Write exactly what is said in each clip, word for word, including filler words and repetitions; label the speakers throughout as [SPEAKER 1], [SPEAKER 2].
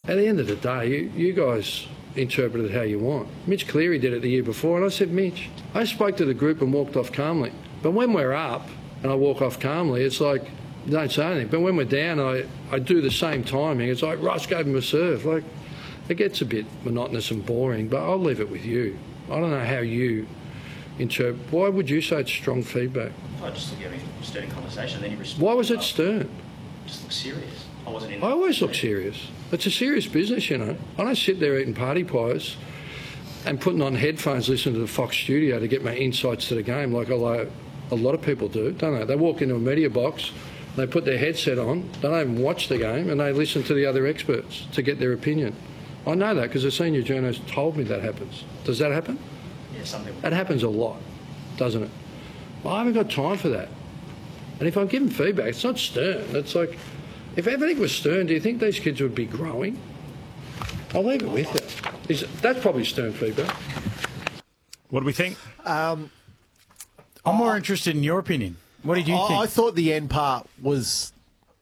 [SPEAKER 1] At the end of the day, you, you guys interpret it how you want. Mitch Cleary did it the year before, and I said, Mitch, I spoke to the group and walked off calmly. But when we're up and I walk off calmly, it's like, don't say anything. But when we're down, I, I do the same timing. It's like, Ross gave him a serve. Like, it gets a bit monotonous and boring, but I'll leave it with you. I don't know how you interpret. Why would you say it's strong feedback?
[SPEAKER 2] I just think you having a stern conversation, then you respond.
[SPEAKER 1] Why was it stern?
[SPEAKER 2] Just look serious. I wasn't in
[SPEAKER 1] I always look serious. It's a serious business, you know. I don't sit there eating party pies and putting on headphones listening to the Fox studio to get my insights to the game like a lot, a lot of people do, don't they? They walk into a media box, they put their headset on, they don't even watch the game, and they listen to the other experts to get their opinion. I know that because a senior journalist told me that happens. Does that happen?
[SPEAKER 2] Yeah, something.
[SPEAKER 1] That happens a lot, doesn't it? Well, I haven't got time for that. And if I'm giving feedback, it's not stern. It's like, if everything was stern, do you think these kids would be growing? I'll leave it with you. Is, that's probably stern feedback.
[SPEAKER 3] What do we think?
[SPEAKER 4] Um,
[SPEAKER 5] I'm more interested in your opinion. What did you
[SPEAKER 4] I,
[SPEAKER 5] think?
[SPEAKER 4] I thought the end part was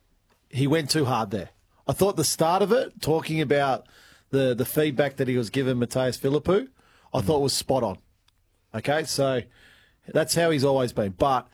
[SPEAKER 4] he went too hard there. I thought the start of it, talking about the, the feedback that he was giving Mateus Philippou, I mm. thought was spot on. Okay, so that's how he's always been. But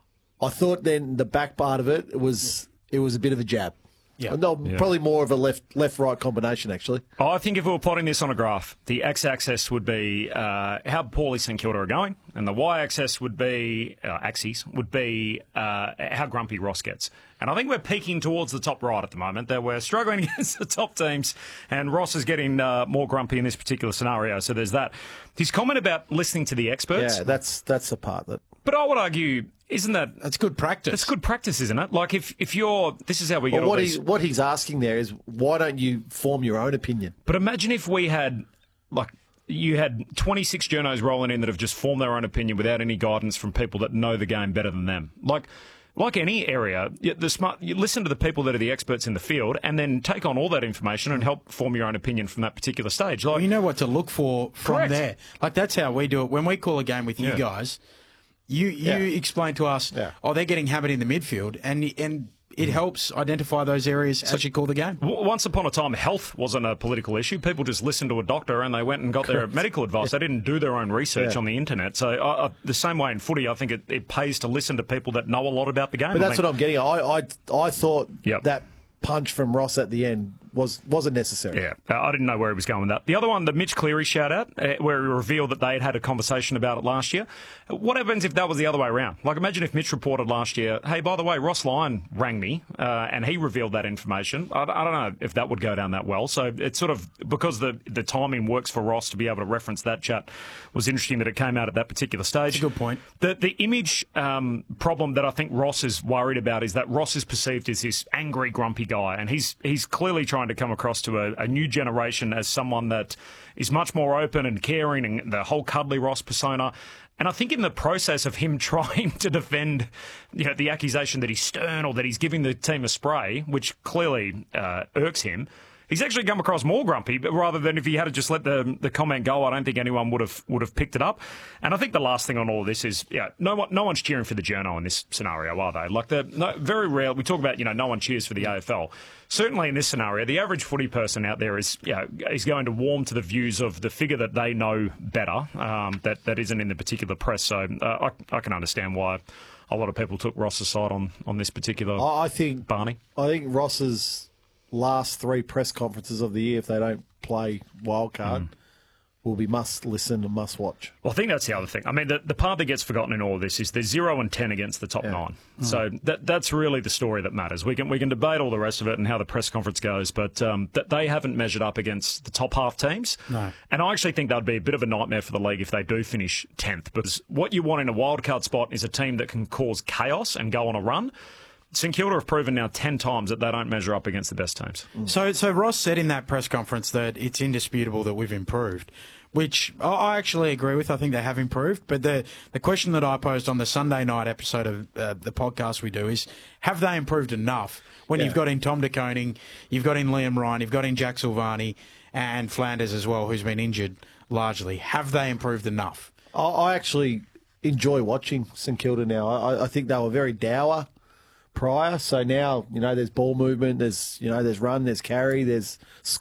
[SPEAKER 4] I thought then the back part of it was it was a bit of a jab. Yeah. No, yeah. Probably more of a left left right combination, actually.
[SPEAKER 3] Oh, I think if we were plotting this on a graph, the x-axis would be uh, how poorly St Kilda are going, and the y-axis would be uh, axis would be uh, how grumpy Ross gets. And I think we're peaking towards the top right at the moment. That we're struggling against the top teams, and Ross is getting uh, more grumpy in this particular scenario. So there's that. His comment about listening to the experts.
[SPEAKER 4] Yeah, that's that's the part that.
[SPEAKER 3] But I would argue, isn't that...
[SPEAKER 5] That's good practice.
[SPEAKER 3] That's good practice, isn't it? Like, if, if you're... This is how we
[SPEAKER 4] well,
[SPEAKER 3] get all
[SPEAKER 4] what
[SPEAKER 3] these...
[SPEAKER 4] He, what he's asking there is, why don't you form your own opinion?
[SPEAKER 3] But imagine if we had, like, you had twenty-six journos rolling in that have just formed their own opinion without any guidance from people that know the game better than them. Like... Like any area, the smart, you listen to the people that are the experts in the field and then take on all that information and help form your own opinion from that particular stage. Like,
[SPEAKER 5] well, you know what to look for from
[SPEAKER 3] correct.
[SPEAKER 5] there. Like, that's how we do it. When we call a game with you
[SPEAKER 3] yeah.
[SPEAKER 5] guys, you you
[SPEAKER 4] yeah.
[SPEAKER 5] explain to us,
[SPEAKER 4] yeah.
[SPEAKER 5] oh, they're getting hammered in the midfield, and and it helps identify those areas so, as you call the game.
[SPEAKER 3] Once upon a time, health wasn't a political issue. People just listened to a doctor and they went and got Correct. their medical advice. They didn't do their own research
[SPEAKER 4] yeah.
[SPEAKER 3] on the internet. So uh, the same way in footy, I think it, it pays to listen to people that know a lot about the game.
[SPEAKER 4] But that's
[SPEAKER 3] I mean,
[SPEAKER 4] what I'm getting at. I, I, I thought
[SPEAKER 3] yep.
[SPEAKER 4] that punch from Ross at the end was, wasn't necessary.
[SPEAKER 3] Yeah, uh, I didn't know where he was going with that. The other one, the Mitch Cleary shout-out, uh, where he revealed that they had had a conversation about it last year. What happens if that was the other way around? Like, imagine if Mitch reported last year, hey, by the way, Ross Lyon rang me, uh, and he revealed that information. I, I don't know if that would go down that well. So it's sort of, because the, the timing works for Ross to be able to reference that chat, was interesting that it came out at that particular stage.
[SPEAKER 5] That's a good point.
[SPEAKER 3] The, the image um, problem that I think Ross is worried about is that Ross is perceived as this angry, grumpy guy, and he's he's clearly trying to come across to a, a new generation as someone that is much more open and caring, and the whole cuddly Ross persona. And I think in the process of him trying to defend, you know, the accusation that he's stern or that he's giving the team a spray, which clearly uh, irks him, he's actually come across more grumpy, but rather than if he had to just let the the comment go, I don't think anyone would have would have picked it up. And I think the last thing on all of this is, yeah, no one no one's cheering for the journo in this scenario, are they? Like, the no, very rare. We talk about, you know, no one cheers for the A F L. Certainly in this scenario, the average footy person out there is, you know, is going to warm to the views of the figure that they know better, um, that that isn't in the particular press. So uh, I I can understand why a lot of people took Ross's side on on this particular.
[SPEAKER 4] I think
[SPEAKER 3] Barney.
[SPEAKER 4] I think Ross's last three press conferences of the year, if they don't play wildcard, mm. will be must listen and must watch.
[SPEAKER 3] Well, I think that's the other thing. I mean, the, the part that gets forgotten in all of this is there's zero and ten against the top yeah. nine. Mm. So that that's really the story that matters. We can we can debate all the rest of it and how the press conference goes, but um, that they haven't measured up against the top half teams.
[SPEAKER 5] No.
[SPEAKER 3] And I actually think that would be a bit of a nightmare for the league if they do finish tenth, because what you want in a wildcard spot is a team that can cause chaos and go on a run. St Kilda have proven now ten times that they don't measure up against the best teams.
[SPEAKER 5] Mm. So, so Ross said in that press conference that it's indisputable that we've improved, which I actually agree with. I think they have improved. But the, the question that I posed on the Sunday night episode of uh, the podcast we do is, have they improved enough when yeah. you've got in Tom De Koning, you've got in Liam Ryan, you've got in Jack Silvani and Flanders as well, who's been injured largely. Have they improved enough?
[SPEAKER 4] I, I actually enjoy watching St Kilda now. I, I think they were very dour prior, so now, you know, there's ball movement, there's, you know, there's run, there's carry, there's